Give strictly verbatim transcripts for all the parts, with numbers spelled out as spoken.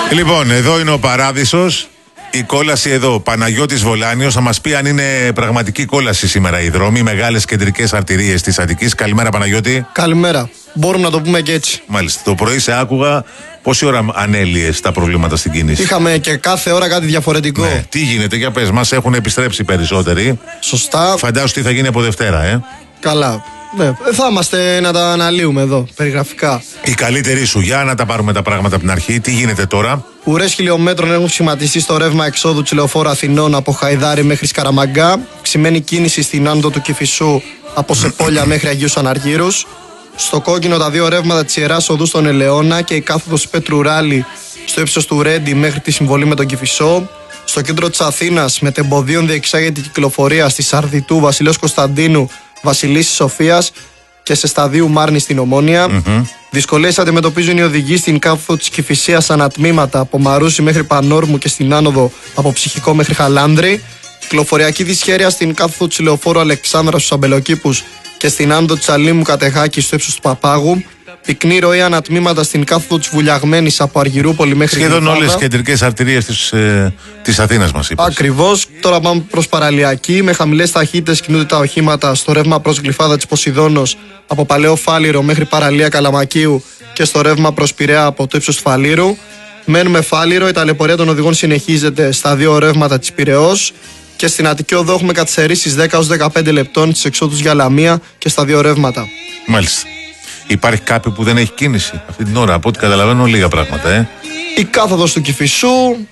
Λοιπόν, εδώ είναι ο Παράδεισος. Η κόλαση εδώ, Παναγιώτης Βολάνιος, θα μας πει αν είναι πραγματική κόλαση σήμερα οι δρόμοι, μεγάλες κεντρικές αρτηρίες της Αττικής. Καλημέρα, Παναγιώτη. Καλημέρα. Μπορούμε να το πούμε και έτσι. Μάλιστα. Το πρωί σε άκουγα πόση ώρα ανέλυες τα προβλήματα στην κίνηση. Είχαμε και κάθε ώρα κάτι διαφορετικό. Ναι. Τι γίνεται, για πες μας, έχουν επιστρέψει περισσότεροι. Σωστά. Φαντάζομαι τι θα γίνει από Δευτέρα, ε. Καλά. Ναι, θα είμαστε να τα αναλύουμε εδώ, περιγραφικά. Η καλύτερη σου, για να τα πάρουμε τα πράγματα από την αρχή. Τι γίνεται τώρα? Ουρές χιλιόμετρων έχουν σχηματιστεί στο ρεύμα εξόδου της Λεωφόρου Αθηνών από Χαϊδάρη μέχρι Σκαραμαγκά. Ξημένη κίνηση στην άνοδο του Κηφισού από Σεπόλια μέχρι Αγίους Αναργύρους. Στο κόκκινο τα δύο ρεύματα της Ιεράς Οδού στον Ελαιώνα και η κάθοδος Πέτρου Ράλι στο ύψος του Ρέντι μέχρι τη συμβολή με τον Κηφισό. Στο κέντρο της Αθήνας μετεμποδίων διεξάγεται η κυκλοφορία στη Σαρδιτού, Βασιλέως Κωνσταντίνου, Βασιλίσσης Σοφίας και σε σταδίου Μάρνη στην Ομόνια. Mm-hmm. Δυσκολίες αντιμετωπίζουν οι οδηγοί στην κάθοδο της Κηφισίας ανατμήματα από Μαρούσι μέχρι Πανόρμου και στην άνοδο από Ψυχικό μέχρι Χαλάνδρη. Κυκλοφοριακή δυσχέρεια στην κάθοδο της Λεωφόρου Αλεξάνδρα στους Αμπελοκήπους και στην άνοδο της Αλήμου Κατεχάκη στο ύψος του Παπάγου. Πυκνή ροή ανατμήματα στην κάθοδο της Βουλιαγμένης από Αργυρούπολη μέχρι σχεδόν όλες τις κεντρικές αρτηρίες της, ε, της Αθήνας μας είπες. Ακριβώς. Τώρα πάμε προς Παραλιακή. Με χαμηλές ταχύτητες κινούνται τα οχήματα στο ρεύμα προς Γλυφάδα της Ποσειδώνος από Παλαιό Φάληρο μέχρι Παραλία Καλαμακίου και στο ρεύμα προς Πειραιά από το ύψος του Φαλήρου. Μένουμε Φάληρο. Η ταλαιπωρία των οδηγών συνεχίζεται στα δύο ρεύματα της Πειραιώς. Και στην Αττική Οδό έχουμε καθυστερήσεις δέκα έως δεκαπέντε λεπτών στις εξόδους για Λαμία και στα δύο ρεύματα. Μάλιστα. Υπάρχει κάποιο που δεν έχει κίνηση αυτή την ώρα? Από ό,τι καταλαβαίνω, λίγα πράγματα, ε. Η κάθοδος του Κηφισού.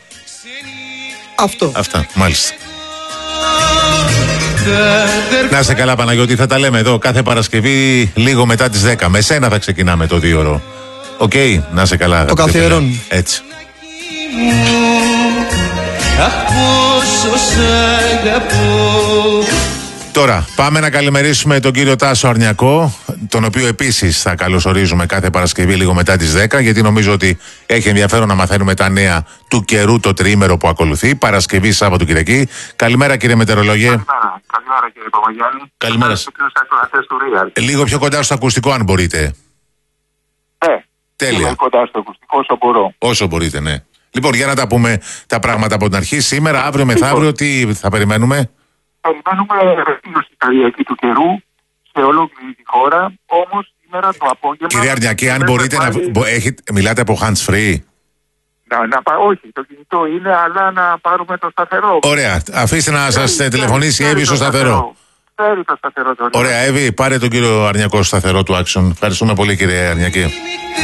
Αυτό. Αυτά, μάλιστα. Να είσαι καλά, Παναγιώτη. Θα τα λέμε εδώ κάθε Παρασκευή λίγο μετά τις δέκα. Με σένα θα ξεκινάμε το δύο ώρο. Οκ, okay, να είσαι καλά. Το καθιερώνει. Έτσι. Τώρα πάμε να καλημερίσουμε τον κύριο Τάσο Αρνιακό, τον οποίο επίσης θα καλωσορίζουμε κάθε Παρασκευή λίγο μετά τις δέκα, γιατί νομίζω ότι έχει ενδιαφέρον να μαθαίνουμε τα νέα του καιρού το τριήμερο που ακολουθεί, Παρασκευή, Σάββατο, Κυριακή. Καλημέρα, κύριε μετεωρολόγε. Καλημέρα, καλημέρα κύριε Παπαγιάννη. Καλημέρα. Λίγο πιο κοντά στο ακουστικό αν μπορείτε. Ναι, τέλεια. Είμαι κοντά στο ακουστικό όσο μπορώ. Όσο μπορείτε, ναι. Λοιπόν, για να τα πούμε τα πράγματα από την αρχή. Σήμερα, αύριο, μεθαύριο, τι θα περιμένουμε? Περιμένουμε ρευτήλωση σταδιακή του καιρού σε ολόκληρη τη χώρα, όμως σήμερα το απόγευμα... Κύριε Αρνιακή, αν μπορείτε πάλι... να... Έχετε... Μιλάτε από hands free? Να, να, όχι, το κινητό είναι, αλλά να πάρουμε το σταθερό. Ωραία, αφήστε να σας τηλεφωνήσει η Εύη στο σταθερό. Φέρει το σταθερό. Ωραία, Εύη, πάρε τον κύριο Αρνιακό στο σταθερό του Action. Ευχαριστούμε πολύ, κύριε Αρνιακή.